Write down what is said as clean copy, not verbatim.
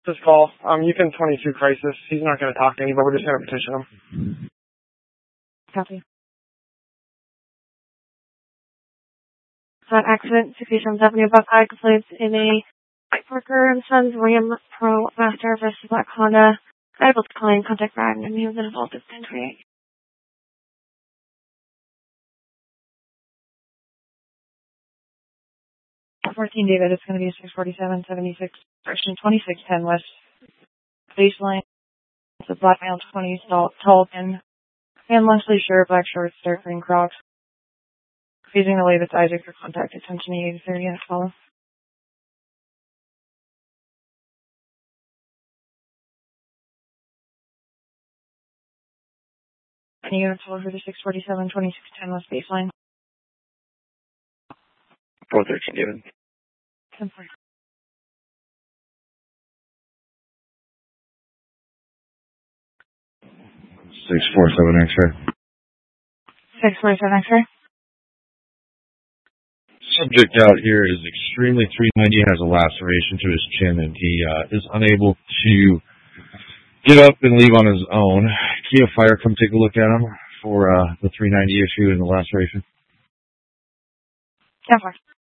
This call. Yukon 22 crisis. He's not going to talk to anybody. We're just going to petition him. Copy. So an accident, 67th Avenue, Buckeye, complaints in a Parker and Sons Ram Pro Master versus Black Honda. Able to claim contact Ryan and he was involved in 1028. 14 David, it's going to be 647-76, section 2610 West Baseline. It's a black male, 20s, tall, pin, and long sleeve shirt, black shorts, dark green Crocs. Facing the way that's Isaac for contact attention 830 and follow. Any units over for the 647-2610 West Baseline. 413 David. 1040. 647 X-ray. 647 X-ray. Subject out here is extremely 390, has a laceration to his chin, and he is unable to get up and leave on his own. Kia Fire, come take a look at him for the 390 issue and the laceration. 1040.